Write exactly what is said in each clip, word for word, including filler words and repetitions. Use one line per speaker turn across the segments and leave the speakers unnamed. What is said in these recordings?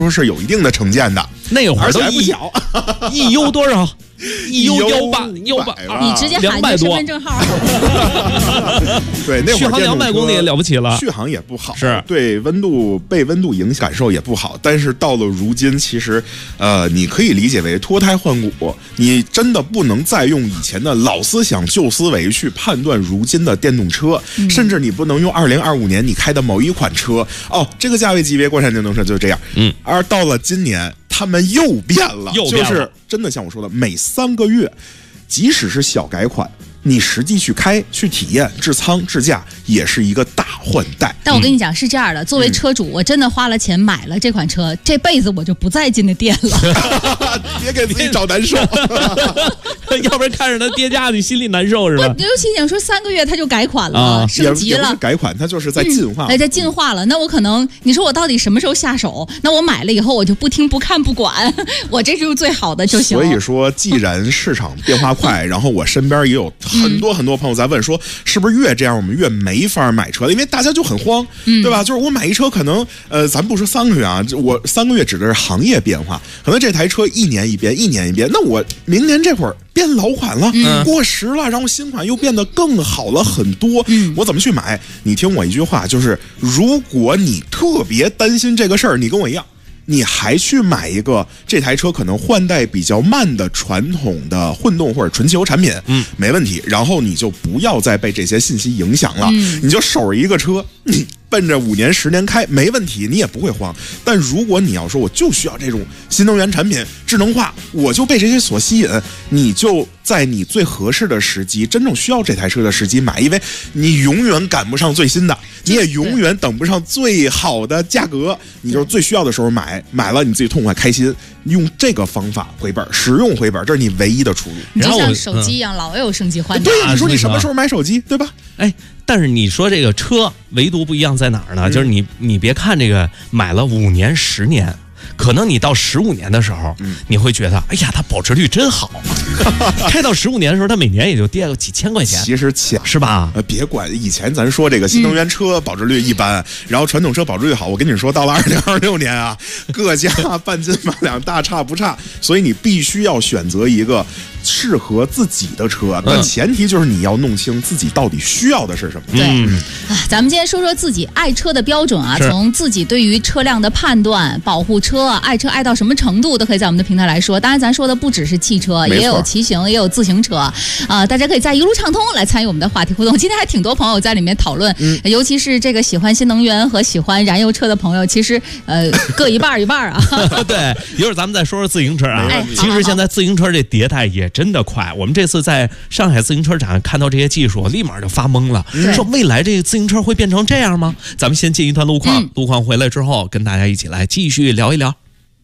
说是有一定的成见的。
那会儿都
不小，
一优多少？一优幺八幺八，
你直接喊个身份证号。
对，那会儿
续航两百公里了不起了，
续航也不好，
是
对温度被温度影响感受也不好。但是到了如今，其实呃，你可以理解为脱胎换骨，你真的不能再用以前的老思想、旧思维去判断如今的电动车，嗯、甚至你不能用二零二五年你开的某一款车哦，这个价位级别国产电动车就是这样。嗯，而到了今年。他们又变了，
又变了，
就是真的像我说的，每三个月，即使是小改款，你实际去开、去体验、置仓、置驾，也是一个大换代。
但我跟你讲是这样的，作为车主，我真的花了钱买了这款车，这辈子我就不再进那店了。
别给自己找难受，
要不然看着它跌价，你心里难受是吧？
尤其想说三个月它就改款了，啊、升级了，
也不是改款，它就是在进化。
哎、嗯，在进化了。那我可能，你说我到底什么时候下手？那我买了以后，我就不听不看不管，我这就是最好的就行。
所以说，既然市场变化快，然后我身边也有很多很多朋友在问说，是不是越这样我们越没法买车了？因为大家就很慌，嗯、对吧？就是我买一车，可能呃，咱不说三个月啊，我三个月指的是行业变化，可能这台车一年一变，一年一变，那我明年这会儿变老款了，嗯、过时了，然后新款又变得更好了很多，嗯、我怎么去买？你听我一句话，就是如果你特别担心这个事儿，你跟我一样。你还去买一个这台车可能换代比较慢的传统的混动或者纯汽油产品，嗯，没问题。然后你就不要再被这些信息影响了，嗯、你就守着一个车，你奔着五年十年开没问题，你也不会慌。但如果你要说我就需要这种新能源产品、智能化，我就被这些所吸引，你就在你最合适的时机、真正需要这台车的时机买，因为你永远赶不上最新的，你也永远等不上最好的价格，你就是最需要的时候买。买了你自己痛快开心，用这个方法回本，使用回本，这是你唯一的出路。
你就像手机一样，嗯、老有升级换代。
对呀，你说你什么时候买手机，对吧？
哎，但是你说这个车唯独不一样在哪儿呢？嗯、就是你你别看这个买了五年十年。可能你到十五年的时候，嗯、你会觉得，哎呀，它保值率真好。开到十五年的时候，它每年也就跌个几千块钱。
其实钱
是吧？
呃，别管以前咱说这个新能源车保值率一般，嗯、然后传统车保值率好。我跟你说，到了二零二六年啊，各家半斤八两，大差不差。所以你必须要选择一个适合自己的车，但前提就是你要弄清自己到底需要的是什么。
对，嗯、咱们今天说说自己爱车的标准啊，从自己对于车辆的判断、保护车。爱车爱到什么程度都可以在我们的平台来说，当然咱说的不只是汽车，也有骑行，也有自行车啊、呃。大家可以在一路畅通来参与我们的话题互动。今天还挺多朋友在里面讨论，嗯、尤其是这个喜欢新能源和喜欢燃油车的朋友，其实呃各一半一半啊。
对，一会儿咱们再说说自行车啊。哎、其实现在自行车这迭代也真的快。我们这次在上海自行车展看到这些技术，立马就发懵了，嗯、说未来这个自行车会变成这样吗？咱们先进一段路况，嗯、路况回来之后，跟大家一起来继续聊一聊。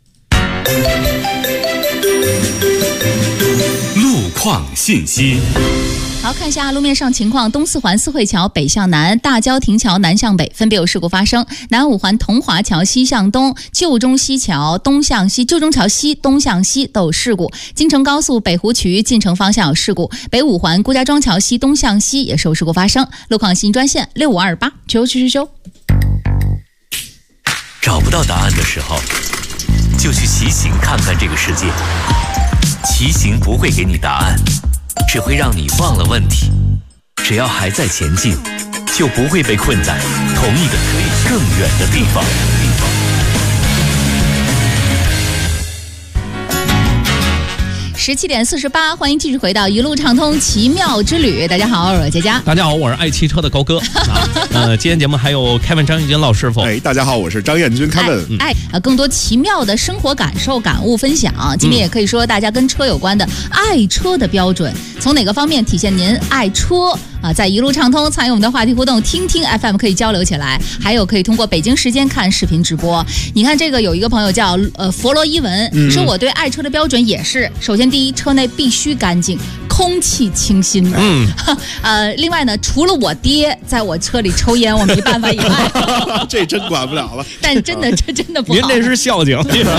路况信息。
好，看一下路面上情况。东四环四惠桥北向南、大郊亭桥南向北分别有事故发生。南五环桐华桥西向东、旧中西桥东向西、旧中桥西东向西都有事故。京承高速北湖渠进城方向有事故。北五环顾家庄桥西东向西也是有事故发生。路况信息专线六五二八九九九九。
找不到答案的时候，就去骑行看看这个世界。骑行不会给你答案，只会让你忘了问题。只要还在前进，就不会被困在同一个更远的地方。
十七点四十八，欢迎继续回到一路畅通奇妙之旅。大家好，我是佳佳。
大家好，我是爱汽车的高哥。啊、呃，今天节目还有凯文张彦军老师傅。
哎，大家好，我是张彦军凯文。
哎，呃，更多奇妙的生活感受、感悟分享。今天也可以说大家跟车有关的爱车的标准，从哪个方面体现您爱车？啊，在一路畅通参与我们的话题互动，听听 F M 可以交流起来，还有可以通过北京时间看视频直播。你看这个有一个朋友叫呃佛罗伊文，嗯、说我对爱车的标准也是，首先第一，车内必须干净，空气清新。嗯，呃，另外呢，除了我爹在我车里抽烟，我没办法以外，
这真管不了了。
但真的这真的不好。
您这是孝敬。